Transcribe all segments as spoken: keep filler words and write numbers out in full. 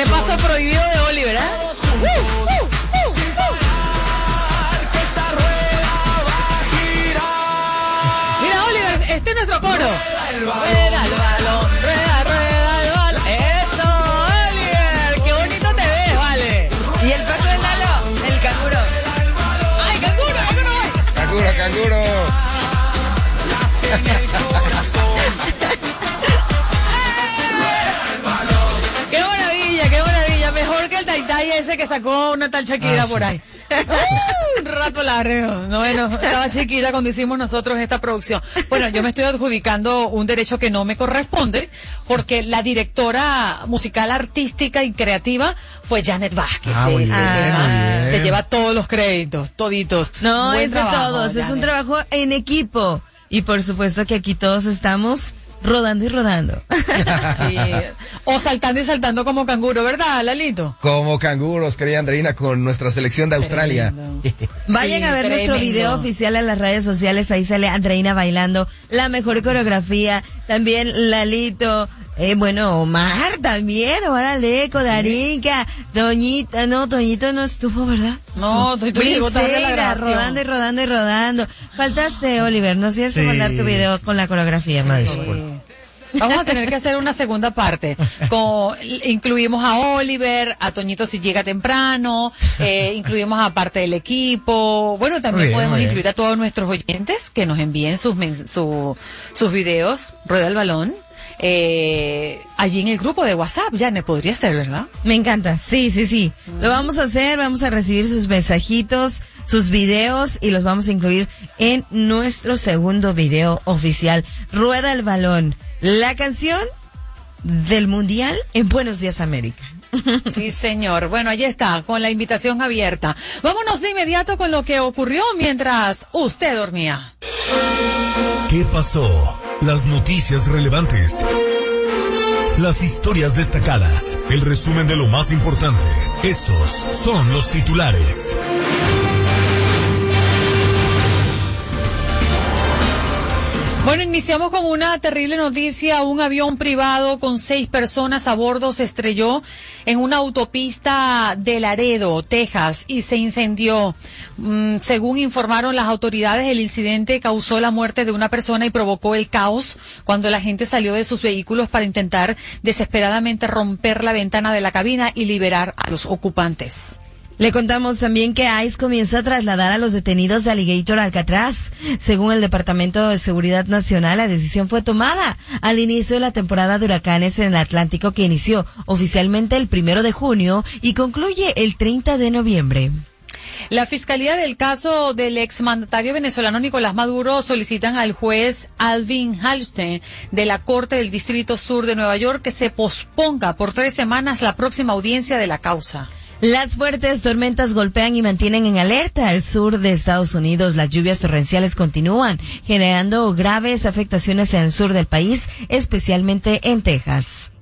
Ese paso prohibido de Oliver, ¿eh? Uh, uh, uh, uh. Mira, Oliver, este es nuestro coro. Rueda el balón, rueda, rueda el balón. Eso, Oliver, qué bonito te ves, vale. Y el paso de Lalo, el canguro. Ay, canguro, canguro. Canguro, canguro. Qué maravilla, qué maravilla. Mejor que el Taitai ese que sacó una tal Shakira ah, por sí. ahí. Un rato largo. No, bueno, estaba chiquita cuando hicimos nosotros esta producción. Bueno, yo me estoy adjudicando un derecho que no me corresponde porque la directora musical, artística y creativa fue Janet Vázquez. Ah, muy bien, ah, muy bien. Se lleva todos los créditos, toditos. No, Buen es de trabajo, todos. Janet. Es un trabajo en equipo. Y por supuesto que aquí todos estamos rodando y rodando. Sí. O saltando y saltando como canguro, ¿verdad, Lalito? Como canguros, querida Andreina, con nuestra selección de Australia. Vayan Sí, a ver tremendo. nuestro video oficial en las redes sociales. Ahí sale Andreina bailando la mejor coreografía. También Lalito. Eh, bueno, Omar también, Omar Aleco, Darinka, Toñita, no, Toñito no estuvo, ¿verdad? No, Toñito llegó tarde a la Briseida, grabación. rodando y rodando y rodando. Faltaste, Oliver, no sé si mandar tu video con la coreografía, más. Sí. Vamos a tener que hacer una segunda parte. Con, incluimos a Oliver, a Toñito si llega temprano, eh, incluimos a parte del equipo. Bueno, también Bien, podemos bien. incluir a todos nuestros oyentes que nos envíen sus, men- su, sus videos, Rueda el Balón, eh, allí en el grupo de WhatsApp. Ya ne podría ser, ¿verdad? Me encanta, sí, sí, sí. Lo vamos a hacer, vamos a recibir sus mensajitos, sus videos y los vamos a incluir en nuestro segundo video oficial. Rueda el Balón, la canción del Mundial en Buenos Días América. Sí, señor. Bueno, allí está, con la invitación abierta. Vámonos de inmediato con lo que ocurrió mientras usted dormía. ¿Qué pasó? Las noticias relevantes. Las historias destacadas. El resumen de lo más importante. Estos son los titulares. Bueno, iniciamos con una terrible noticia. Un avión privado con seis personas a bordo se estrelló en una autopista de Laredo, Texas, y se incendió. Mm, según informaron las autoridades, el incidente causó la muerte de una persona y provocó el caos cuando la gente salió de sus vehículos para intentar desesperadamente romper la ventana de la cabina y liberar a los ocupantes. Le contamos también que ICE comienza a trasladar a los detenidos de Alligator a Alcatraz. Según el Departamento de Seguridad Nacional, la decisión fue tomada al inicio de la temporada de huracanes en el Atlántico, que inició oficialmente el primero de junio y concluye el treinta de noviembre. La Fiscalía del caso del exmandatario venezolano Nicolás Maduro solicitan al juez Alvin Halstein de la Corte del Distrito Sur de Nueva York que se posponga por tres semanas la próxima audiencia de la causa. Las fuertes tormentas golpean y mantienen en alerta al sur de Estados Unidos. Las lluvias torrenciales continúan, generando graves afectaciones en el sur del país, especialmente en Texas.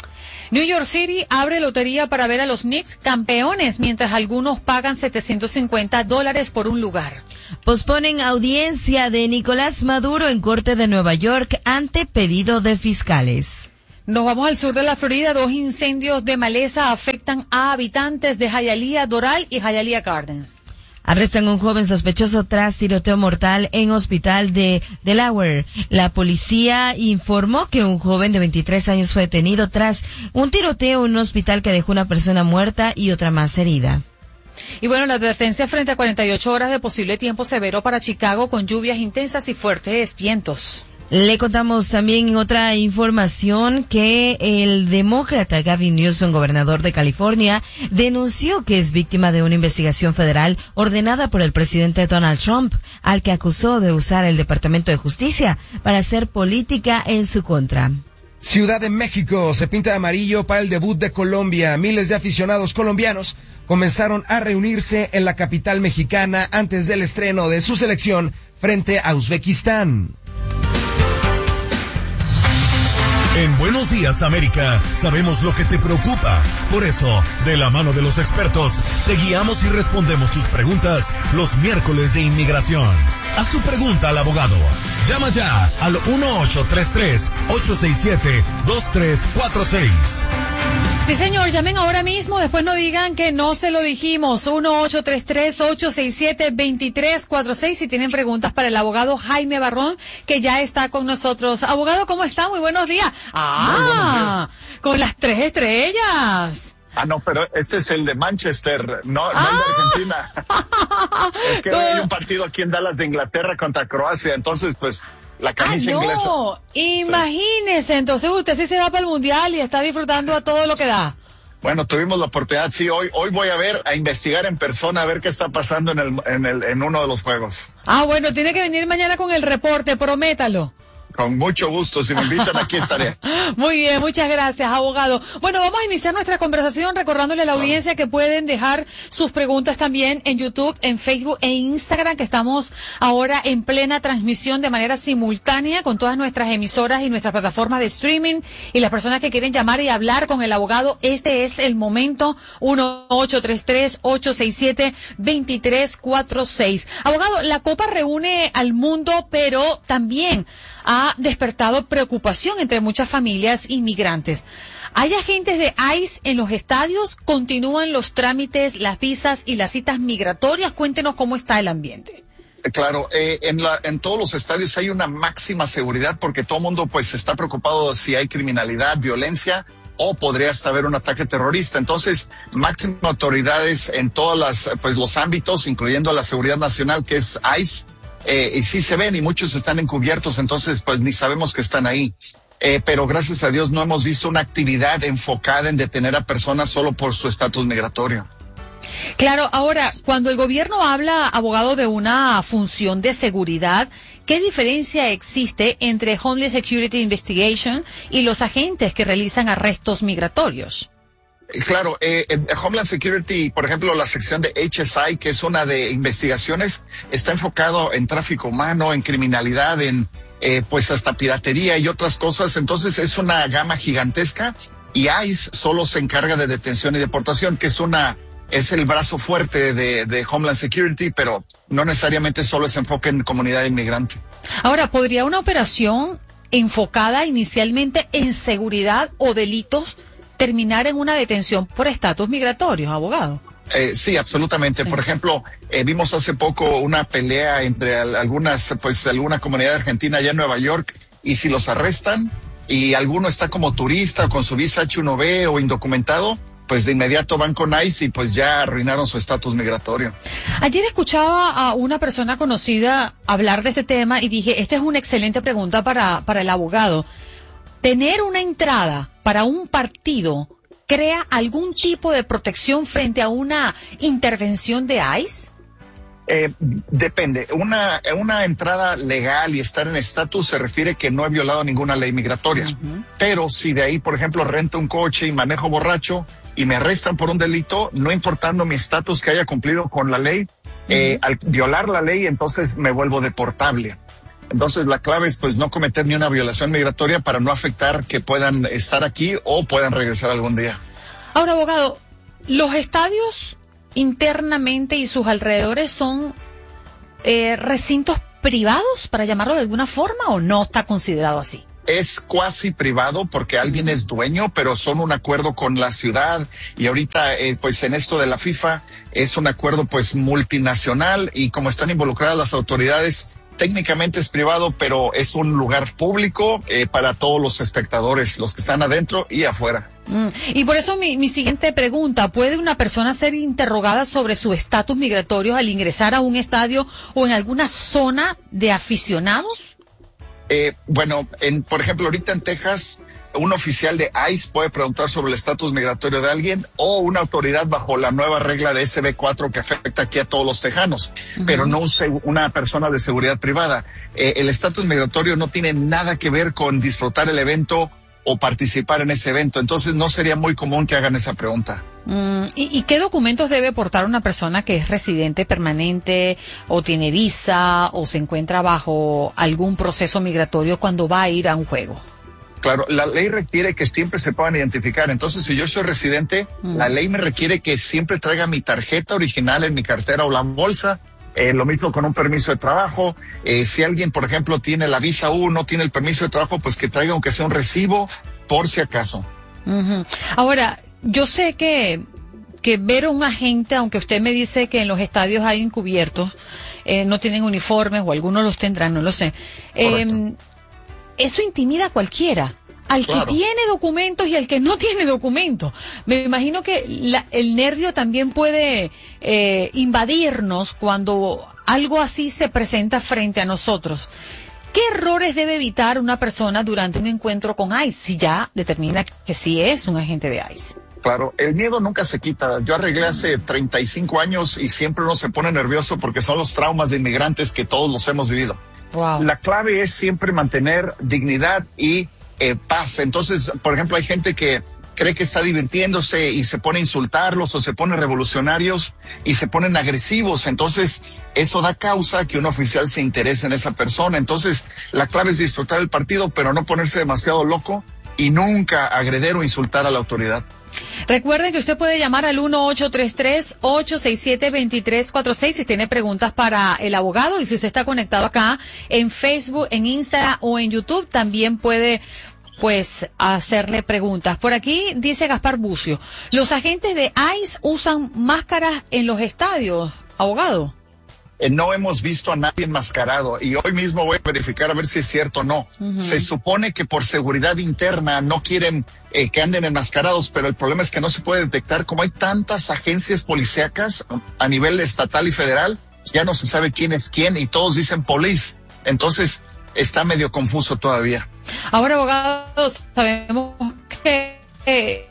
New York City abre lotería para ver a los Knicks campeones, mientras algunos pagan setecientos cincuenta dólares por un lugar. Posponen audiencia de Nicolás Maduro en Corte de Nueva York ante pedido de fiscales. Nos vamos al sur de la Florida. Dos incendios de maleza afectan a habitantes de Hialeah, Doral y Hialeah Gardens. Arrestan a un joven sospechoso tras tiroteo mortal en hospital de Delaware. La policía informó que un joven de veintitrés años fue detenido tras un tiroteo en un hospital que dejó una persona muerta y otra más herida. Y bueno, la advertencia frente a cuarenta y ocho horas de posible tiempo severo para Chicago con lluvias intensas y fuertes vientos. Le contamos también en otra información que el demócrata Gavin Newsom, gobernador de California, denunció que es víctima de una investigación federal ordenada por el presidente Donald Trump, al que acusó de usar el Departamento de Justicia para hacer política en su contra. Ciudad de México se pinta de amarillo para el debut de Colombia. Miles de aficionados colombianos comenzaron a reunirse en la capital mexicana antes del estreno de su selección frente a Uzbekistán. En Buenos Días América sabemos lo que te preocupa. Por eso, de la mano de los expertos, te guiamos y respondemos tus preguntas los miércoles de inmigración. Haz tu pregunta al abogado. Llama ya al uno ocho tres tres, ocho seis siete, dos tres cuatro seis. Sí, señor, llamen ahora mismo, después no digan que no se lo dijimos. uno ocho tres tres, ocho seis siete, dos tres cuatro seis si tienen preguntas para el abogado Jaime Barrón, que ya está con nosotros. Abogado, ¿cómo está? Muy buenos días. Ah, días. Con las tres estrellas. Ah, no, pero este es el de Manchester, no, no ah. el de Argentina. Es que hoy hay un partido aquí en Dallas de Inglaterra contra Croacia, entonces pues la camisa ah, no. inglesa. Imagínese, sí. Entonces usted sí se va para el Mundial y está disfrutando a todo lo que da. Bueno, tuvimos la oportunidad, sí, hoy hoy voy a ver, a investigar en persona, a ver qué está pasando en el en el en uno de los juegos. Ah, bueno, tiene que venir mañana con el reporte, prométalo. Con mucho gusto, si me invitan aquí estaré. Muy bien, muchas gracias, abogado. Bueno, vamos a iniciar nuestra conversación recordándole a la audiencia que pueden dejar sus preguntas también en YouTube, en Facebook e Instagram, que estamos ahora en plena transmisión de manera simultánea con todas nuestras emisoras y nuestras plataformas de streaming, y las personas que quieren llamar y hablar con el abogado, este es el momento. uno ocho tres tres, ocho seis siete, dos tres cuatro seis. Abogado, la Copa reúne al mundo, pero también ha despertado preocupación entre muchas familias inmigrantes. ¿Hay agentes de ICE en los estadios? ¿Continúan los trámites, las visas y las citas migratorias? Cuéntenos cómo está el ambiente. Claro, eh, en, la, en todos los estadios hay una máxima seguridad porque todo el mundo pues está preocupado si hay criminalidad, violencia o podría hasta haber un ataque terrorista. Entonces, máximas autoridades en todos las, pues, los ámbitos, incluyendo la seguridad nacional que es ICE. Eh, y sí se ven y muchos están encubiertos, entonces pues ni sabemos que están ahí. Eh, pero gracias a Dios no hemos visto una actividad enfocada en detener a personas solo por su estatus migratorio. Claro, ahora, cuando el gobierno habla, abogado, de una función de seguridad, ¿qué diferencia existe entre Homeland Security Investigation y los agentes que realizan arrestos migratorios? Claro, eh, Homeland Security, por ejemplo, la sección de H S I, que es una de investigaciones, está enfocado en tráfico humano, en criminalidad, en eh, pues hasta piratería y otras cosas. Entonces es una gama gigantesca y ICE solo se encarga de detención y deportación, que es una es el brazo fuerte de, de Homeland Security, pero no necesariamente solo se enfoca en comunidad inmigrante. Ahora, ¿podría una operación enfocada inicialmente en seguridad o delitos terminar en una detención por estatus migratorios, abogado? Eh, sí, absolutamente. Sí. Por ejemplo, eh, vimos hace poco una pelea entre al, algunas, pues alguna comunidad argentina allá en Nueva York, y si los arrestan y alguno está como turista o con su visa H uno B o indocumentado, pues de inmediato van con ICE y pues ya arruinaron su estatus migratorio. Ayer escuchaba a una persona conocida hablar de este tema y dije, esta es una excelente pregunta para, para el abogado. ¿Tener una entrada para un partido crea algún tipo de protección frente a una intervención de ICE? Eh, depende. Una, una entrada legal y estar en estatus se refiere que no he violado ninguna ley migratoria. Uh-huh. Pero si de ahí, por ejemplo, rento un coche y manejo borracho y me arrestan por un delito, no importando mi estatus que haya cumplido con la ley, uh-huh. eh, al violar la ley, entonces me vuelvo deportable. Entonces la clave es pues no cometer ni una violación migratoria para no afectar que puedan estar aquí o puedan regresar algún día. Ahora, abogado, ¿los estadios internamente y sus alrededores son eh, recintos privados, para llamarlo de alguna forma, o no está considerado así? Es cuasi privado porque alguien es dueño, pero son un acuerdo con la ciudad y ahorita eh, pues en esto de la FIFA es un acuerdo pues multinacional y como están involucradas las autoridades, técnicamente es privado, pero es un lugar público eh, para todos los espectadores, los que están adentro y afuera. Mm. Y por eso mi, mi siguiente pregunta, ¿puede una persona ser interrogada sobre su estatus migratorio al ingresar a un estadio o en alguna zona de aficionados? Eh, bueno, en, por ejemplo, ahorita en Texas, un oficial de ICE puede preguntar sobre el estatus migratorio de alguien o una autoridad bajo la nueva regla de S B cuatro que afecta aquí a todos los tejanos, uh-huh. pero no un, una persona de seguridad privada. Eh, el estatus migratorio no tiene nada que ver con disfrutar el evento o participar en ese evento, entonces no sería muy común que hagan esa pregunta. Mm, ¿y, ¿Y qué documentos debe portar una persona que es residente permanente o tiene visa o se encuentra bajo algún proceso migratorio cuando va a ir a un juego? Claro, la ley requiere que siempre se puedan identificar. Entonces, si yo soy residente, mm. la ley me requiere que siempre traiga mi tarjeta original en mi cartera o la bolsa. Eh, lo mismo con un permiso de trabajo. Eh, si alguien, por ejemplo, tiene la visa U, no tiene el permiso de trabajo, pues que traiga aunque sea un recibo, por si acaso. Uh-huh. Ahora, yo sé que, que ver a un agente, aunque usted me dice que en los estadios hay encubiertos, eh, no tienen uniformes o algunos los tendrán, no lo sé. Eh, eso intimida a cualquiera. Al claro. que tiene documentos y al que no tiene documentos. Me imagino que la, el nervio también puede eh, invadirnos cuando algo así se presenta frente a nosotros. ¿Qué errores debe evitar una persona durante un encuentro con ICE si ya determina que sí es un agente de ICE? Claro, el miedo nunca se quita. Yo arreglé hace treinta y cinco años y siempre uno se pone nervioso porque son los traumas de inmigrantes que todos los hemos vivido. Wow. La clave es siempre mantener dignidad y Eh, paz. Entonces, por ejemplo, hay gente que cree que está divirtiéndose y se pone a insultarlos o se pone revolucionarios y se ponen agresivos. Entonces, eso da causa que un oficial se interese en esa persona. Entonces, la clave es disfrutar el partido, pero no ponerse demasiado loco y nunca agredir o insultar a la autoridad. Recuerden que usted puede llamar al uno ocho tres tres, ocho seis siete, dos tres cuatro seis si tiene preguntas para el abogado, y si usted está conectado acá en Facebook, en Instagram o en YouTube, también puede pues hacerle preguntas. Por aquí dice Gaspar Bucio, ¿los agentes de ICE usan máscaras en los estadios, abogado? Eh, no hemos visto a nadie enmascarado y hoy mismo voy a verificar a ver si es cierto o no. Uh-huh. Se supone que por seguridad interna no quieren eh, que anden enmascarados, pero el problema es que no se puede detectar. Como hay tantas agencias policíacas a nivel estatal y federal, ya no se sabe quién es quién y todos dicen police. Entonces está medio confuso todavía. Ahora, abogados, sabemos que eh,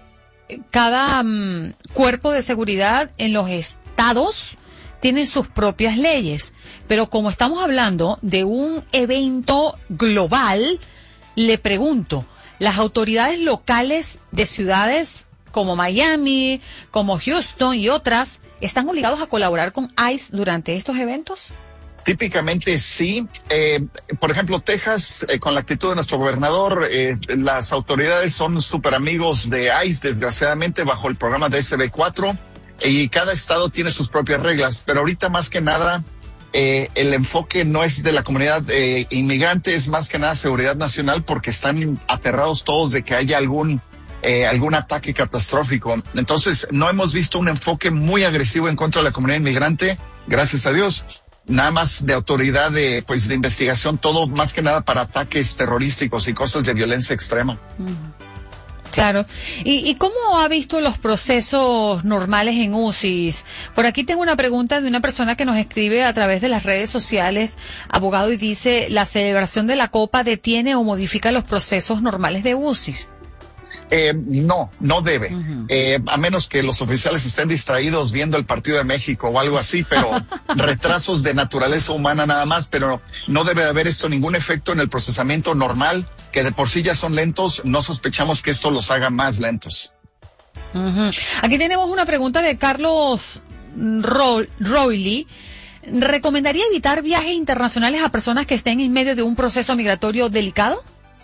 cada um, cuerpo de seguridad en los estados tienen sus propias leyes, pero como estamos hablando de un evento global, le pregunto, ¿las autoridades locales de ciudades como Miami, como Houston y otras, están obligados a colaborar con ICE durante estos eventos? Típicamente sí. Eh, por ejemplo, Texas, eh, con la actitud de nuestro gobernador, eh, las autoridades son súper amigos de ICE, desgraciadamente, bajo el programa de S B cuatro. Y cada estado tiene sus propias reglas, pero ahorita más que nada eh, el enfoque no es de la comunidad eh, inmigrante, es más que nada seguridad nacional, porque están aterrados todos de que haya algún eh, algún ataque catastrófico. Entonces no hemos visto un enfoque muy agresivo en contra de la comunidad inmigrante, gracias a Dios. Nada más de autoridad de pues de investigación, todo más que nada para ataques terrorísticos y cosas de violencia extrema. Uh-huh. Claro. ¿Y, ¿Y cómo ha visto los procesos normales en U C I S? Por aquí tengo una pregunta de una persona que nos escribe a través de las redes sociales, abogado, y dice, ¿la celebración de la Copa detiene o modifica los procesos normales de U C I S? Eh, no, no debe, uh-huh. eh, a menos que los oficiales estén distraídos viendo el partido de México o algo así, pero retrasos de naturaleza humana nada más, pero no debe haber esto ningún efecto en el procesamiento normal, que de por sí ya son lentos, no sospechamos que esto los haga más lentos. Uh-huh. Aquí tenemos una pregunta de Carlos Ro- Royley. ¿Recomendaría evitar viajes internacionales a personas que estén en medio de un proceso migratorio delicado?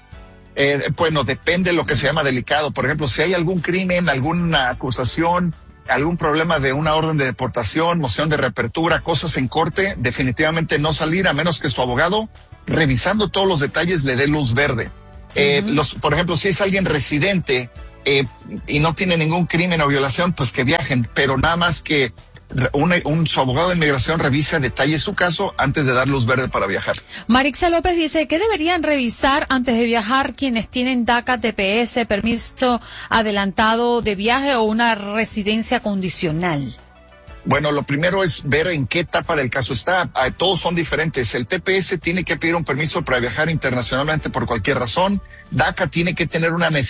Eh, bueno, depende de lo que se llama delicado. Por ejemplo, si hay algún crimen, alguna acusación, algún problema de una orden de deportación, moción de reapertura, cosas en corte, definitivamente no salir a menos que su abogado, revisando todos los detalles, le dé luz verde. Eh, uh-huh. los, por ejemplo, si es alguien residente eh, y no tiene ningún crimen o violación, pues que viajen, pero nada más que Un, un, su abogado de inmigración revisa a detalle su caso antes de dar luz verde para viajar. Marixa López dice, ¿qué deberían revisar antes de viajar quienes tienen DACA, T P S, permiso adelantado de viaje o una residencia condicional? Bueno, lo primero es ver en qué etapa del caso está. Todos son diferentes. El T P S tiene que pedir un permiso para viajar internacionalmente por cualquier razón. DACA tiene que tener una necesidad